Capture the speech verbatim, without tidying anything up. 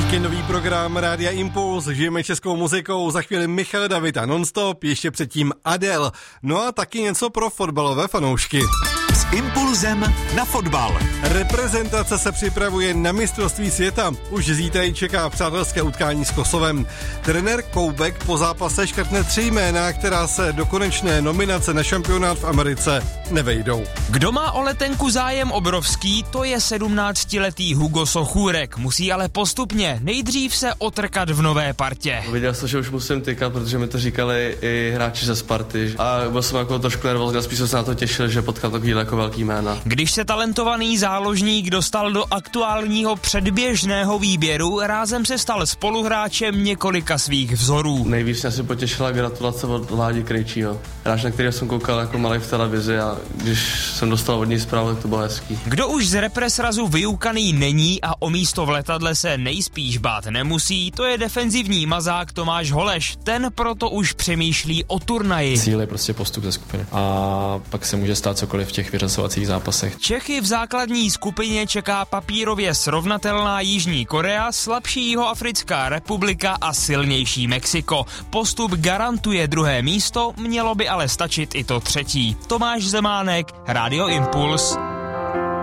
Taky nový program Rádia Impuls, žijeme českou muzikou, za chvíli Michal David a Nonstop, ještě předtím Adele. No a taky něco pro fotbalové fanoušky. S impulzem na fotbal. Reprezentace se připravuje na mistrovství světa. Už zítra ji čeká přátelské utkání s Kosovem. Trenér Koubek po zápase škrtne tři jména, která se do konečné nominace na šampionát v Americe nevejdou. Kdo má o letenku zájem obrovský, to je sedmnáctiletý Hugo Sochůrek. Musí ale postupně nejdřív se otrkat v nové partě. Viděl jsem, že už musím tykat, protože mi to říkali i hráči ze Sparty. A byl jsem jako trošku nervózní, spíš jsem se na to těšil, že potkám takový jako velký jména. Když se talentovaný záložník dostal do aktuálního předběžného výběru, rázem se stal spoluhráčem několika svých vzorů. Nejvíc mě si potěšila gratulace od Ládi Krejčího. Hráč, na kterého jsem koukal jako malý v televizi a když jsem dostal od něj zprávu, tak to bylo hezký. Kdo už z represrazu vyukaný není a o místo v letadle se nejspíš bát nemusí, to je defenzivní mazák Tomáš Holeš. Ten proto už přemýšlí o turnaji. Cíl je prostě postup ze skupiny a pak se může stát cokoliv v těch vyřazovacích zápasech. Čechy v základní skupině čeká papírově srovnatelná Jižní Korea, slabší Jihoafrická republika a silnější Mexiko. Postup garantuje druhé místo, mělo by ale stačit i to třetí. Tomáš Zemánek, Rádio Impuls.